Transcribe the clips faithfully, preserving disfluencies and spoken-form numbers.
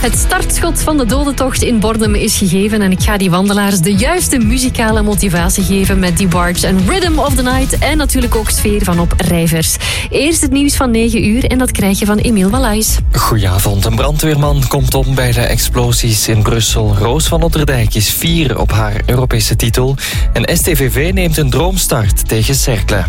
Het startschot van de dodentocht in Bornem is gegeven en ik ga die wandelaars de juiste muzikale motivatie geven met DeBarge en Rhythm of the Night en natuurlijk ook Sfeer van op Rijvers. Eerst het nieuws van negen uur en dat krijg je van Emiel Wallays. Goedenavond. Een brandweerman komt om bij de explosies in Brussel. Roos van Otterdijk is vier op haar Europese titel en S T V V neemt een droomstart tegen Cercle.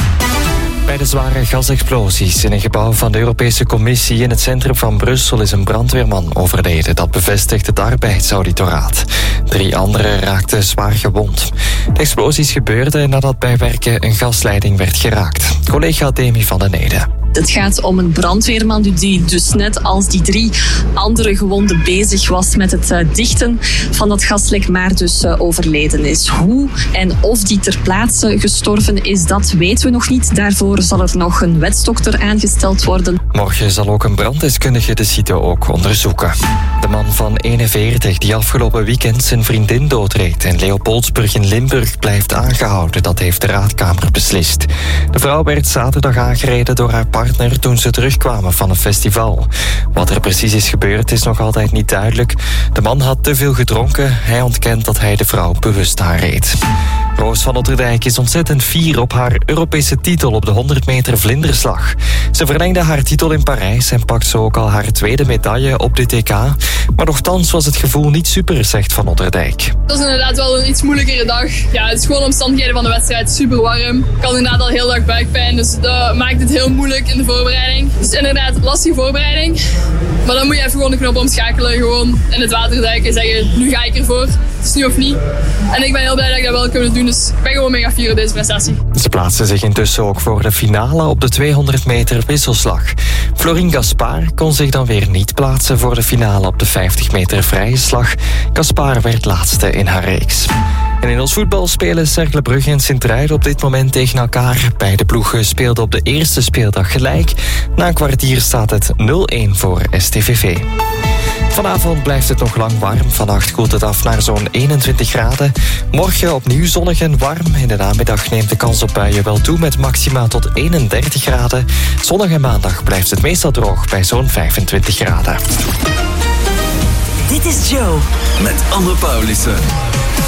Bij de zware gasexplosies in een gebouw van de Europese Commissie in het centrum van Brussel is een brandweerman overleden. Dat bevestigt het arbeidsauditoraat. Drie anderen raakten zwaar gewond. De explosies gebeurden nadat bij werken een gasleiding werd geraakt. Collega Demi van den Ede. Het gaat om een brandweerman die dus net als die drie andere gewonden bezig was met het dichten van dat gaslek, maar dus overleden is. Hoe en of die ter plaatse gestorven is, dat weten we nog niet. Daarvoor zal er nog een wetsdokter aangesteld worden. Morgen zal ook een branddeskundige de site ook onderzoeken. De man van eenenveertig die afgelopen weekend zijn vriendin doodreed in Leopoldsburg in Limburg blijft aangehouden. Dat heeft de raadkamer beslist. De vrouw werd zaterdag aangereden door haar partner toen ze terugkwamen van een festival. Wat er precies is gebeurd is nog altijd niet duidelijk. De man had te veel gedronken. Hij ontkent dat hij de vrouw bewust aanreed. Roos van Otterdijk is ontzettend fier op haar Europese titel op de honderd meter vlinderslag. Ze verlengde haar titel in Parijs en pakt zo ook al haar tweede medaille op de T K. Maar nochtans was het gevoel niet super, zegt Van Otterdijk. Het was inderdaad wel een iets moeilijkere dag. Ja, het is gewoon omstandigheden van de wedstrijd, super warm. Ik had inderdaad al heel dag buikpijn, dus dat maakt het heel moeilijk in de voorbereiding. Dus inderdaad, lastige voorbereiding. Maar dan moet je even gewoon de knop omschakelen, gewoon in het water duiken en zeggen, nu ga ik ervoor. Het is nu of niet. En ik ben heel blij dat ik dat wel kunnen doen, dus ik ben gewoon mega fier op deze prestatie. Ze plaatsen zich intussen ook voor de finale op de tweehonderd meter wisselslag. Florine Gaspard kon zich dan weer niet plaatsen voor de finale op de vijftig meter vrije slag. Gaspard werd laatste in haar reeks. En in ons voetbal spelen Cercle Brugge en Sint-Truiden op dit moment tegen elkaar. Beide ploegen speelden op de eerste speeldag gelijk. Na een kwartier staat het nul-een voor S T V V. Vanavond blijft het nog lang warm. Vannacht koelt het af naar zo'n eenentwintig graden. Morgen opnieuw zonnig en warm. In de namiddag neemt de kans op buien wel toe met maxima tot eenendertig graden. Zondag en maandag blijft het meestal droog bij zo'n vijfentwintig graden. Dit is Joe. Met Anne Paulissen.